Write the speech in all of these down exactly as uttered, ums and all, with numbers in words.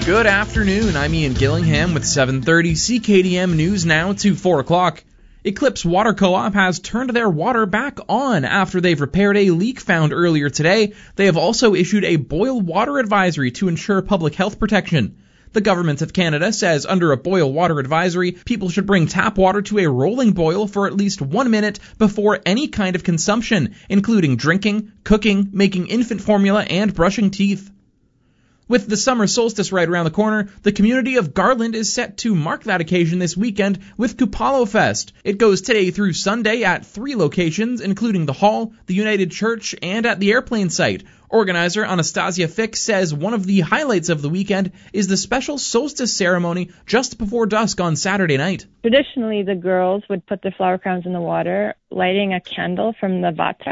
Good afternoon, I'm Ian Gillingham with seven thirty C K D M News now to four o'clock. Eclipse Water Co-op has turned their water back on after they've repaired a leak found earlier today. They have also issued a boil water advisory to ensure public health protection. The Government of Canada says under a boil water advisory, people should bring tap water to a rolling boil for at least one minute before any kind of consumption, including drinking, cooking, making infant formula, and brushing teeth. With the summer solstice right around the corner, the community of Garland is set to mark that occasion this weekend with Kupalo Fest. It goes today through Sunday at three locations, including the Hall, the United Church, and at the airplane site. Organizer Anastasia Fick says one of the highlights of the weekend is the special solstice ceremony just before dusk on Saturday night. Traditionally, the girls would put their flower crowns in the water, lighting a candle from the vata.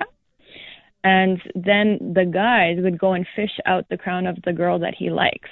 And then the guys would go and fish out the crown of the girl that he likes.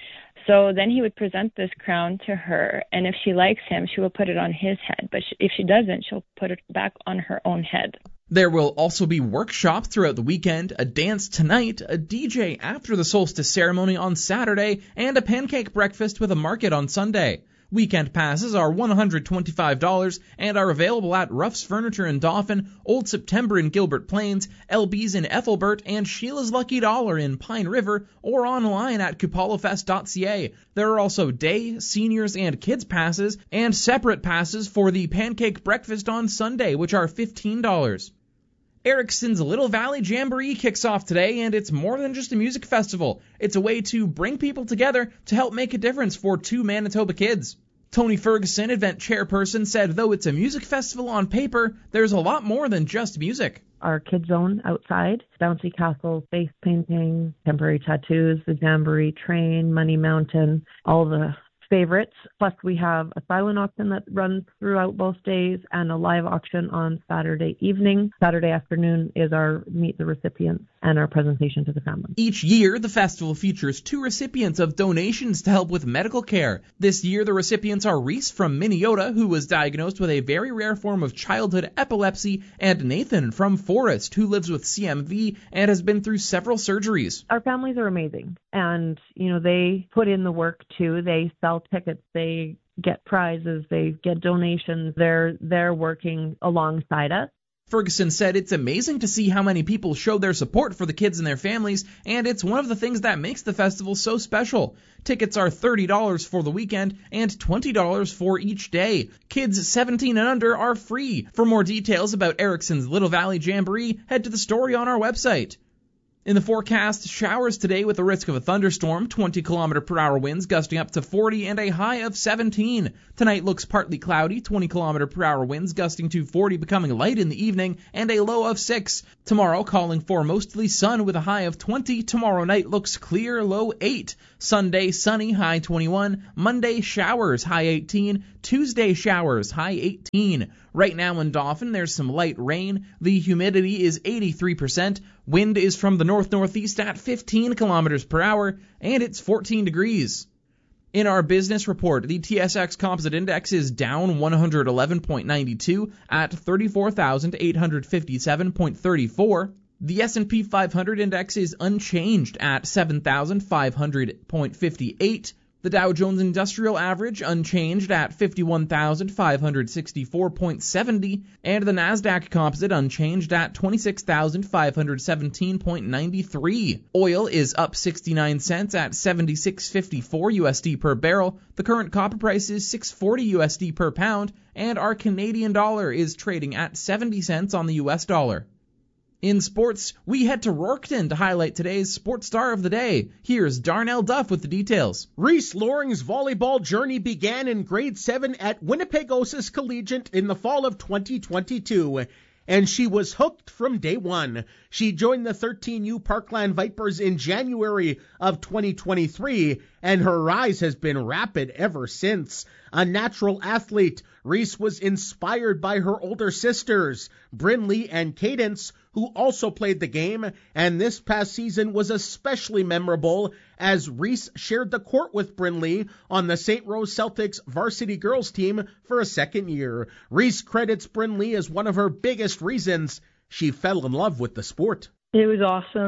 So then he would present this crown to her, and if she likes him, she will put it on his head. But if she doesn't, she'll put it back on her own head. There will also be workshops throughout the weekend, a dance tonight, a D J after the solstice ceremony on Saturday, and a pancake breakfast with a market on Sunday. Weekend passes are one hundred twenty-five dollars and are available at Ruff's Furniture in Dauphin, Old September in Gilbert Plains, L B's in Ethelbert, and Sheila's Lucky Dollar in Pine River, or online at kupalofest dot c a. There are also day, seniors, and kids passes, and separate passes for the pancake breakfast on Sunday, which are fifteen dollars. Erickson's Little Valley Jamboree kicks off today, and it's more than just a music festival. It's a way to bring people together to help make a difference for two Manitoba kids. Tony Ferguson, event chairperson, said though it's a music festival on paper, there's a lot more than just music. Our kids zone outside, bouncy castle, face painting, temporary tattoos, the Jamboree train, Money Mountain, all the favorites. Plus we have a silent auction that runs throughout both days and a live auction on Saturday evening. Saturday afternoon is our meet the recipients and our presentation to the family. Each year, the festival features two recipients of donations to help with medical care. This year, the recipients are Reese from Minneota, who was diagnosed with a very rare form of childhood epilepsy, and Nathan from Forest, who lives with C M V and has been through several surgeries. Our families are amazing, and, you know, they put in the work, too. They sell tickets, they get prizes, they get donations. They're they're working alongside us. Ferguson said it's amazing to see how many people show their support for the kids and their families, and it's one of the things that makes the festival so special. Tickets are thirty dollars for the weekend and twenty dollars for each day. Kids seventeen and under are free. For more details about Erickson's Little Valley Jamboree, head to the story on our website. In the forecast, showers today with a risk of a thunderstorm, twenty kilometer per hour winds gusting up to forty and a high of seventeen. Tonight looks partly cloudy, twenty kilometer per hour winds gusting to forty, becoming light in the evening, and a low of six. Tomorrow calling for mostly sun with a high of twenty. Tomorrow night looks clear, low eight. Sunday sunny, high twenty-one. Monday showers, high eighteen. Tuesday showers, high eighteen. Right now in Dauphin, there's some light rain. The humidity is eighty-three percent. Wind is from the north-northeast at fifteen kilometers per hour, and it's fourteen degrees. In our business report, the T S X Composite Index is down one hundred eleven point nine two at thirty-four thousand eight hundred fifty-seven point three four. The S and P five hundred Index is unchanged at seven thousand five hundred point five eight. The Dow Jones Industrial Average unchanged at fifty-one thousand five hundred sixty-four point seven zero, and the Nasdaq Composite unchanged at twenty-six thousand five hundred seventeen point nine three. Oil is up sixty-nine cents at seventy-six fifty-four U S D per barrel. The current copper price is six forty U S D per pound, and our Canadian dollar is trading at seventy cents on the U S dollar. In sports, we head to Rorketon to highlight today's sports star of the day. Here's Darnell Duff with the details. Reese Loring's volleyball journey began in grade seven at Winnipegosis Collegiate in the fall of twenty twenty-two, and she was hooked from day one. She joined the thirteen U Parkland Vipers in January of twenty twenty-three, and her rise has been rapid ever since. A natural athlete, Reese was inspired by her older sisters, Brinley and Cadence, who also played the game, and this past season was especially memorable as Reese shared the court with Brinley on the Saint Rose Celtics varsity girls team for a second year. Reese credits Brinley as one of her biggest reasons she fell in love with the sport. It was awesome.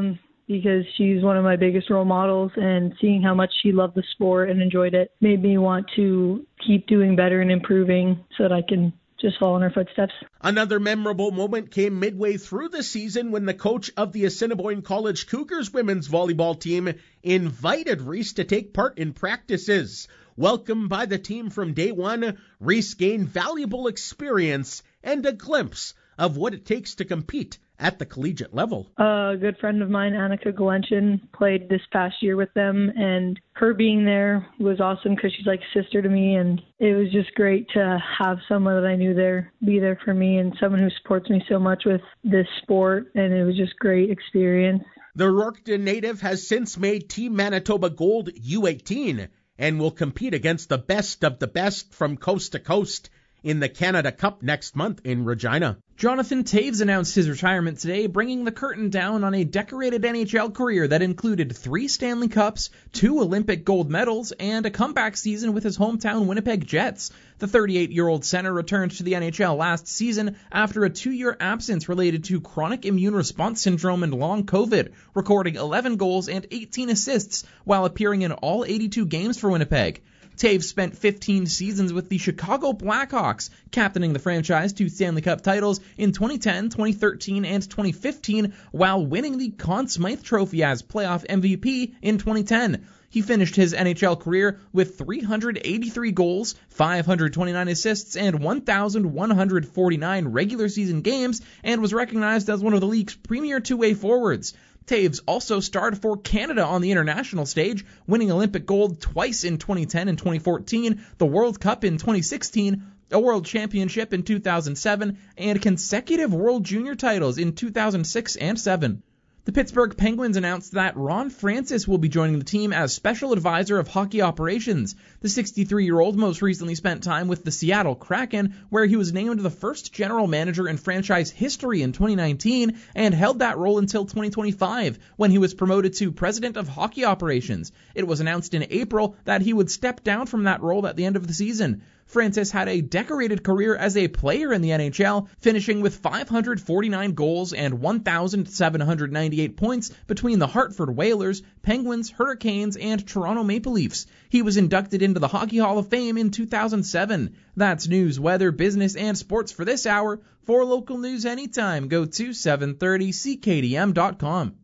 because she's one of my biggest role models, and seeing how much she loved the sport and enjoyed it made me want to keep doing better and improving so that I can just follow in her footsteps. Another memorable moment came midway through the season when the coach of the Assiniboine College Cougars women's volleyball team invited Reese to take part in practices. Welcomed by the team from day one, Reese gained valuable experience and a glimpse of what it takes to compete at the collegiate level. A good friend of mine, Annika Glenchen, played this past year with them, and her being there was awesome because she's like a sister to me, and it was just great to have someone that I knew there be there for me, and someone who supports me so much with this sport, and it was just great experience. The Rorketon native has since made Team Manitoba Gold U eighteen and will compete against the best of the best from coast to coast in the Canada Cup next month in Regina. Jonathan Toews announced his retirement today, bringing the curtain down on a decorated N H L career that included three Stanley Cups, two Olympic gold medals, and a comeback season with his hometown Winnipeg Jets. The thirty-eight-year-old center returned to the N H L last season after a two-year absence related to chronic immune response syndrome and long COVID, recording eleven goals and eighteen assists while appearing in all eighty-two games for Winnipeg. Toews spent fifteen seasons with the Chicago Blackhawks, captaining the franchise to Stanley Cup titles in twenty ten, twenty thirteen, and twenty fifteen, while winning the Conn Smythe Trophy as playoff M V P in twenty ten. He finished his N H L career with three hundred eighty-three goals, five hundred twenty-nine assists, and one thousand one hundred forty-nine regular season games, and was recognized as one of the league's premier two-way forwards. Toews also starred for Canada on the international stage, winning Olympic gold twice in twenty ten and twenty fourteen, the World Cup in twenty sixteen, a World Championship in two thousand seven, and consecutive World Junior titles in two thousand six and seven. The Pittsburgh Penguins announced that Ron Francis will be joining the team as special advisor of hockey operations. The sixty-three-year-old most recently spent time with the Seattle Kraken, where he was named the first general manager in franchise history in twenty nineteen and held that role until twenty twenty-five, when he was promoted to president of hockey operations. It was announced in April that he would step down from that role at the end of the season. Francis had a decorated career as a player in the N H L, finishing with five hundred forty-nine goals and one thousand seven hundred ninety-eight points between the Hartford Whalers, Penguins, Hurricanes, and Toronto Maple Leafs. He was inducted into the Hockey Hall of Fame in two thousand seven. That's news, weather, business, and sports for this hour. For local news anytime, go to seven thirty C K D M dot com.